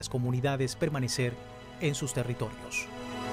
las comunidades permanecer en sus territorios.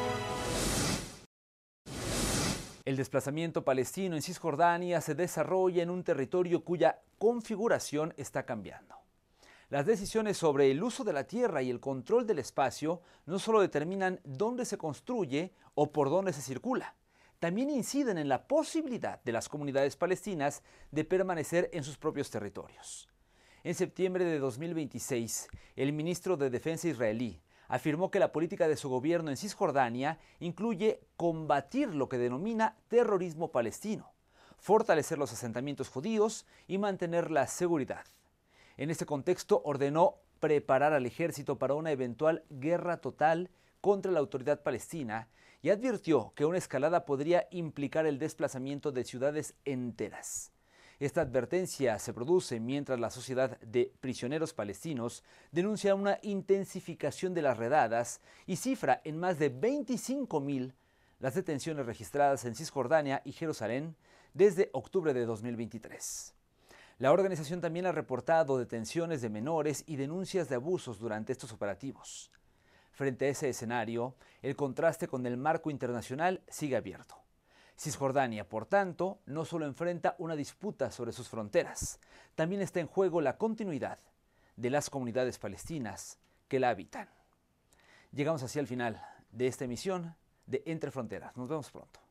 El desplazamiento palestino en Cisjordania se desarrolla en un territorio cuya configuración está cambiando. Las decisiones sobre el uso de la tierra y el control del espacio no solo determinan dónde se construye o por dónde se circula, también inciden en la posibilidad de las comunidades palestinas de permanecer en sus propios territorios. En septiembre de 2026, el ministro de Defensa israelí afirmó que la política de su gobierno en Cisjordania incluye combatir lo que denomina terrorismo palestino, fortalecer los asentamientos judíos y mantener la seguridad. En este contexto, ordenó preparar al ejército para una eventual guerra total contra la autoridad palestina y advirtió que una escalada podría implicar el desplazamiento de ciudades enteras. Esta advertencia se produce mientras la Sociedad de Prisioneros Palestinos denuncia una intensificación de las redadas y cifra en más de 25.000 las detenciones registradas en Cisjordania y Jerusalén desde octubre de 2023. La organización también ha reportado detenciones de menores y denuncias de abusos durante estos operativos. Frente a ese escenario, el contraste con el marco internacional sigue abierto. Cisjordania, por tanto, no solo enfrenta una disputa sobre sus fronteras, también está en juego la continuidad de las comunidades palestinas que la habitan. Llegamos así al final de esta emisión de Entre Fronteras. Nos vemos pronto.